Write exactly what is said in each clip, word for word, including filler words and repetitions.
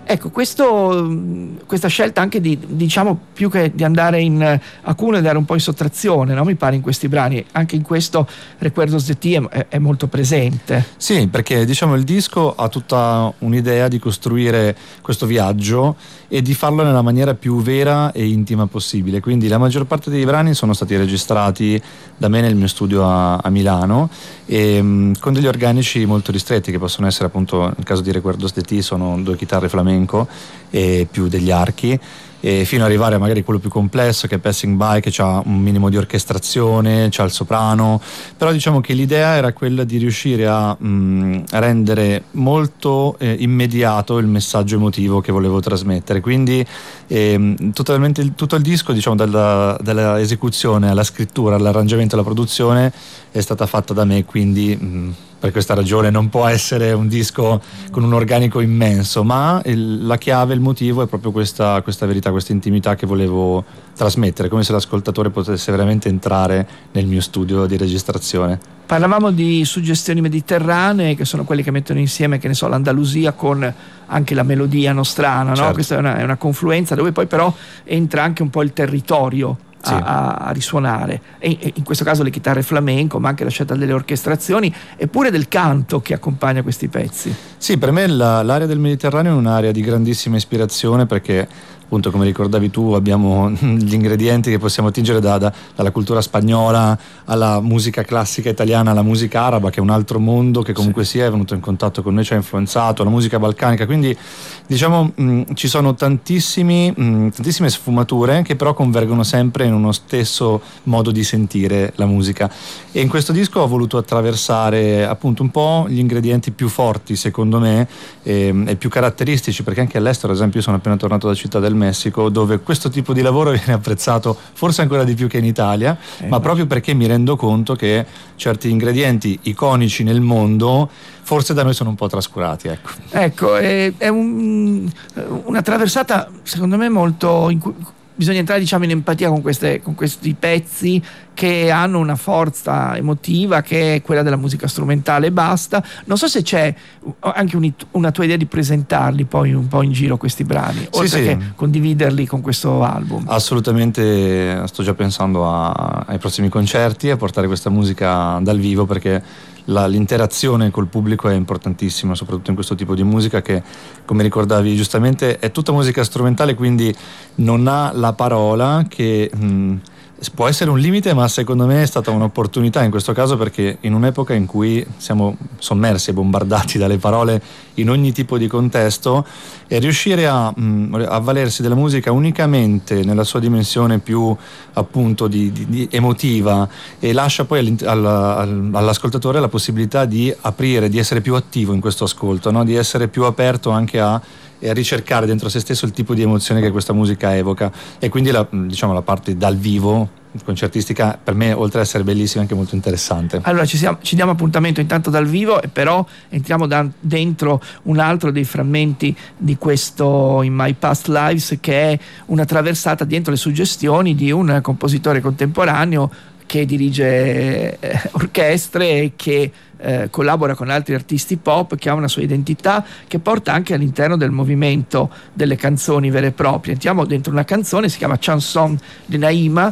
Ecco, questo, questa scelta anche di, diciamo, più che di andare in acuno e andare un po' in sottrazione, no? Mi pare in questi brani, anche in questo Recuerdos de ti è, è molto presente. Sì, perché diciamo il disco ha tutta un'idea di costruire questo viaggio e di farlo nella maniera più vera e intima possibile, quindi la maggior parte dei brani sono stati registrati da me nel mio studio a, a Milano e mh, con degli organici molto ristretti, che possono essere, appunto, nel caso di Recuerdos de ti sono due chitarre flamenco e più degli archi, e fino ad arrivare a magari quello più complesso che è Passing By, che ha un minimo di orchestrazione, c'ha il soprano, però diciamo che l'idea era quella di riuscire a, mh, a rendere molto eh, immediato il messaggio emotivo che volevo trasmettere, quindi eh, totalmente il, tutto il disco, diciamo, dalla, dalla esecuzione alla scrittura, all'arrangiamento, alla produzione è stata fatta da me, quindi mh, per questa ragione non può essere un disco con un organico immenso, ma il, la chiave, il motivo è proprio questa, questa verità, questa intimità che volevo trasmettere, come se l'ascoltatore potesse veramente entrare nel mio studio di registrazione. Parlavamo di suggestioni mediterranee, che sono quelle che mettono insieme, che ne so, l'Andalusia con anche la melodia nostrana, no? Certo. Questa è una, è una confluenza dove poi però entra anche un po' il territorio. Sì. A, a risuonare, e, e in questo caso le chitarre flamenco, ma anche la scelta delle orchestrazioni e pure del canto che accompagna questi pezzi. Sì, per me la, l'area del Mediterraneo è un'area di grandissima ispirazione, perché appunto, come ricordavi tu, abbiamo gli ingredienti che possiamo attingere da, da, dalla cultura spagnola alla musica classica italiana, alla musica araba, che è un altro mondo che comunque sì. sia è venuto in contatto con noi, ci ha influenzato, la musica balcanica, quindi diciamo mh, ci sono tantissimi, mh, tantissime sfumature che però convergono sempre in uno stesso modo di sentire la musica, e in questo disco ho voluto attraversare appunto un po' gli ingredienti più forti, secondo me, e, e più caratteristici, perché anche all'estero, ad esempio, io sono appena tornato da Città del Messico, dove questo tipo di lavoro viene apprezzato forse ancora di più che in Italia, eh, ma proprio perché mi rendo conto che certi ingredienti iconici nel mondo forse da noi sono un po' trascurati, ecco. Ecco, è, è un, una traversata secondo me molto in cui bisogna entrare, diciamo, in empatia con, queste, con questi pezzi che hanno una forza emotiva che è quella della musica strumentale e basta. Non so se c'è anche un, una tua idea di presentarli poi un po' in giro questi brani, sì, oltre sì. che condividerli con questo album. Assolutamente, sto già pensando a, ai prossimi concerti, a portare questa musica dal vivo, perché La, l'interazione col pubblico è importantissima, soprattutto in questo tipo di musica che, come ricordavi giustamente, è tutta musica strumentale, quindi non ha la parola, che mh, può essere un limite, ma secondo me è stata un'opportunità in questo caso, perché in un'epoca in cui siamo sommersi e bombardati dalle parole in ogni tipo di contesto, e riuscire a, mh, a valersi della musica unicamente nella sua dimensione più appunto di, di, di emotiva, e lascia poi all, all'ascoltatore la possibilità di aprire, di essere più attivo in questo ascolto, no? Di essere più aperto anche a e a ricercare dentro se stesso il tipo di emozione che questa musica evoca, e quindi la, diciamo, la parte dal vivo concertistica per me, oltre ad essere bellissima, è anche molto interessante. Allora ci, siamo, ci diamo appuntamento intanto dal vivo, e però entriamo da, dentro un altro dei frammenti di questo In My Past Lives, che è una traversata dentro le suggestioni di un compositore contemporaneo che dirige eh, orchestre e che eh, collabora con altri artisti pop, che ha una sua identità, che porta anche all'interno del movimento delle canzoni vere e proprie. Entriamo dentro una canzone, si chiama Chanson de Naïma,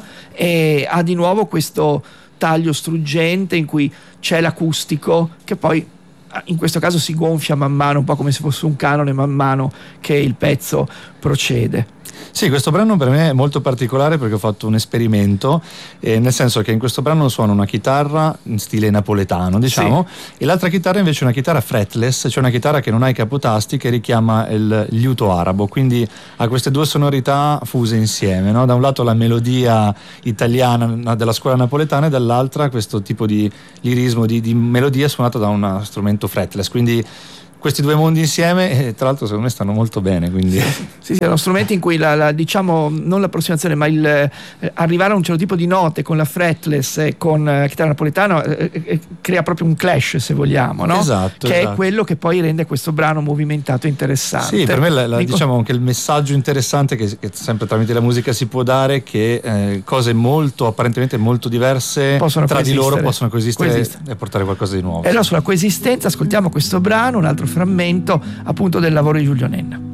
e ha di nuovo questo taglio struggente in cui c'è l'acustico che poi in questo caso si gonfia man mano, un po' come se fosse un canone man mano che il pezzo procede. Sì, questo brano per me è molto particolare perché ho fatto un esperimento, eh, nel senso che in questo brano suono una chitarra in stile napoletano, diciamo, sì. E l'altra chitarra invece è una chitarra fretless, cioè una chitarra che non ha i capotasti, che richiama il liuto arabo, quindi ha queste due sonorità fuse insieme, no? Da un lato la melodia italiana della scuola napoletana, e dall'altra questo tipo di lirismo, di, di melodia suonata da uno strumento fretless, quindi questi due mondi insieme, e tra l'altro secondo me stanno molto bene, quindi sì, sì, erano strumenti in cui la, la diciamo non l'approssimazione, ma il eh, arrivare a un certo tipo di note con la fretless e con la eh, chitarra napoletana eh, eh, crea proprio un clash, se vogliamo, no? Esatto, che esatto. È quello che poi rende questo brano movimentato e interessante. Sì, per me la, la, diciamo anche il messaggio interessante che, che sempre tramite la musica si può dare, che eh, cose molto apparentemente molto diverse possono tra di loro possono coesistere, coesistere e portare qualcosa di nuovo. E allora sulla coesistenza ascoltiamo questo brano, un altro frammento appunto del lavoro di Giulio Nenna.